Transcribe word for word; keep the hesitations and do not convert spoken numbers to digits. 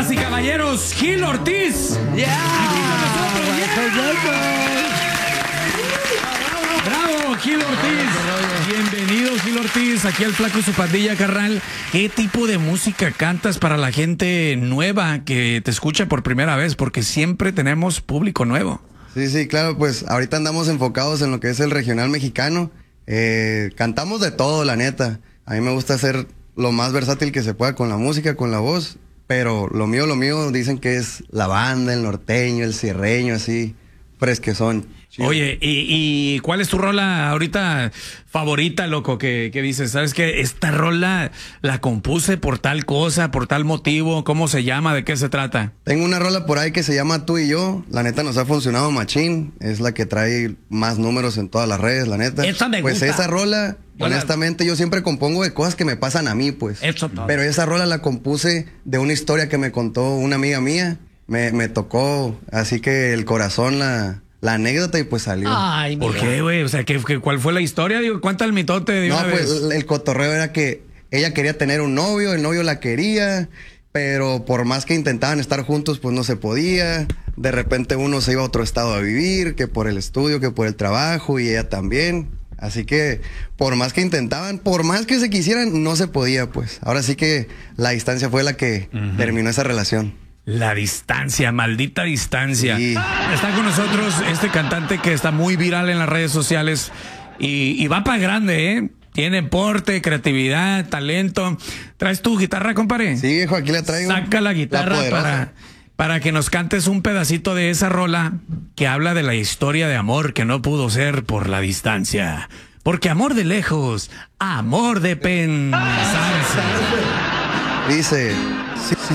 Damas y caballeros, Gil Ortiz. Yeah. Aquí con nosotros. Yeah. Bravo, Gil Ortiz. Bienvenido, Gil Ortiz, aquí al Flaco y su pandilla, carnal. ¿Qué tipo de música cantas para la gente nueva que te escucha por primera vez? Porque siempre tenemos público nuevo. Sí, sí, claro, pues ahorita andamos enfocados en lo que es el regional mexicano. Eh, cantamos de todo, la neta. A mí me gusta hacer lo más versátil que se pueda con la música, con la voz. Pero lo mío, lo mío, dicen que es la banda, el norteño, el sierreño, así, fresquezón. Chido. Oye, ¿y, ¿y cuál es tu rola ahorita favorita, loco? Que, que dices, ¿sabes qué? Esta rola la compuse por tal cosa, por tal motivo. ¿Cómo se llama? ¿De qué se trata? Tengo una rola por ahí que se llama Tú y Yo. La neta nos ha funcionado machín. Es la que trae más números en todas las redes, la neta. Esa me pues gusta. esa rola, Yo honestamente, la... yo siempre compongo de cosas que me pasan a mí, pues. Eso todo. Pero esa rola la compuse de una historia que me contó una amiga mía. Me, me tocó, así que el corazón la... La anécdota y pues salió. Ay, ¿Por mira. qué, güey? O sea, ¿qué, qué, ¿cuál fue la historia? Digo, cuenta el mitote de No, una pues vez. el cotorreo era que ella quería tener un novio, el novio la quería, pero por más que intentaban estar juntos, pues no se podía. De repente uno se iba a otro estado a vivir, que por el estudio, que por el trabajo, y ella también. Así que por más que intentaban, por más que se quisieran, no se podía, pues. Ahora sí que la distancia fue la que uh-huh. terminó esa relación. La distancia, maldita distancia. Sí. Está con nosotros este cantante que está muy viral en las redes sociales y, y va para grande, ¿eh? Tiene porte, creatividad, talento. ¿Traes tu guitarra, compadre? Sí, viejo, aquí la traigo. Saca la guitarra la para, para que nos cantes un pedacito de esa rola que habla de la historia de amor que no pudo ser por la distancia. Porque amor de lejos, amor de pensar. Dice... Sí, sí.